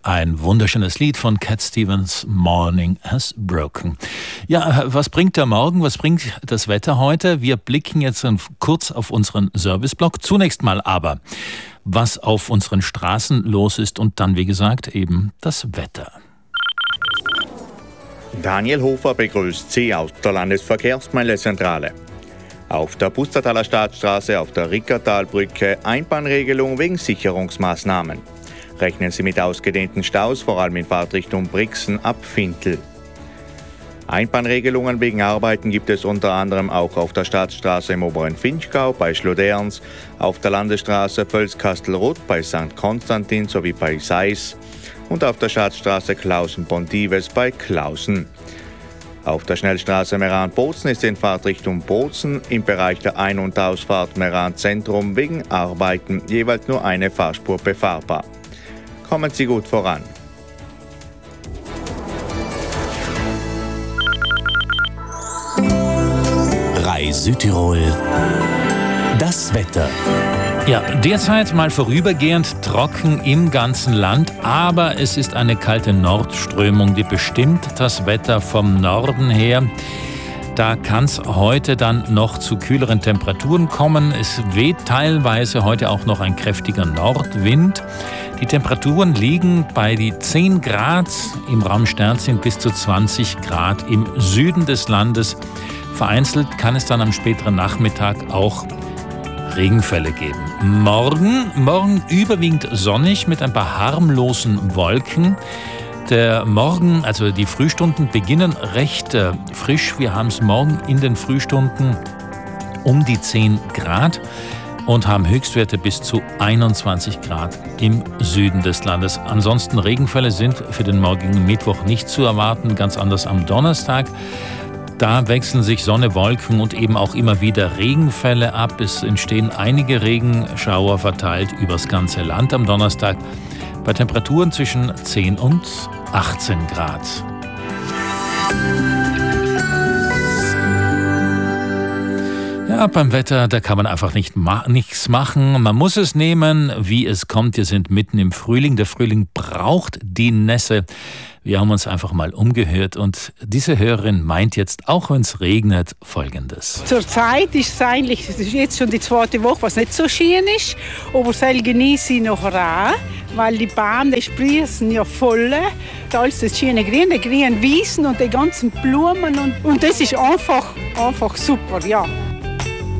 Ein wunderschönes Lied von Cat Stevens, Morning Has Broken. Ja, was bringt der Morgen? Was bringt das Wetter heute? Wir blicken jetzt kurz auf unseren Serviceblock. Zunächst mal aber, was auf unseren Straßen los ist und dann, wie gesagt, eben das Wetter. Daniel Hofer begrüßt Sie aus der Landesverkehrsmeldezentrale. Auf der Pustertaler Staatsstraße auf der Rickertalbrücke Einbahnregelung wegen Sicherungsmaßnahmen. Rechnen Sie mit ausgedehnten Staus, vor allem in Fahrtrichtung Brixen ab Fintel. Einbahnregelungen wegen Arbeiten gibt es unter anderem auch auf der Staatsstraße im oberen Vinchgau bei Schloderns, auf der Landesstraße Völz-Kastelruth bei St. Konstantin sowie bei Seis und auf der Staatsstraße Klausen-Pontives bei Klausen. Auf der Schnellstraße Meran-Bozen ist in Fahrtrichtung Bozen im Bereich der Ein- und Ausfahrt Meran-Zentrum wegen Arbeiten jeweils nur eine Fahrspur befahrbar. Kommen Sie gut voran. Reis Südtirol. Das Wetter. Ja, derzeit mal vorübergehend trocken im ganzen Land, aber es ist eine kalte Nordströmung, die bestimmt das Wetter vom Norden her. Da kann es heute dann noch zu kühleren Temperaturen kommen. Es weht teilweise heute auch noch ein kräftiger Nordwind. Die Temperaturen liegen bei die 10 Grad im Raum Sternzing bis zu 20 Grad im Süden des Landes. Vereinzelt kann es dann am späteren Nachmittag auch Regenfälle geben. Morgen überwiegend sonnig mit ein paar harmlosen Wolken. Der Morgen, also die Frühstunden beginnen recht frisch. Wir haben es morgen in den Frühstunden um die 10 Grad und haben Höchstwerte bis zu 21 Grad im Süden des Landes. Ansonsten Regenfälle sind für den morgigen Mittwoch nicht zu erwarten, ganz anders am Donnerstag. Da wechseln sich Sonne, Wolken und eben auch immer wieder Regenfälle ab. Es entstehen einige Regenschauer verteilt übers ganze Land am Donnerstag bei Temperaturen zwischen 10 und 18 Grad. Ja, beim Wetter, da kann man einfach nichts machen. Man muss es nehmen, wie es kommt. Wir sind mitten im Frühling. Der Frühling braucht die Nässe. Wir haben uns einfach mal umgehört und diese Hörerin meint jetzt, auch wenn es regnet, Folgendes. Zurzeit ist es eigentlich, es ist jetzt schon die zweite Woche, was nicht so schön ist, aber es genieße ich noch auch, weil die Bäume, die sprießen ja voll. Alles das schöne Grün, die grünen Wiesen und die ganzen Blumen und das ist einfach super, ja.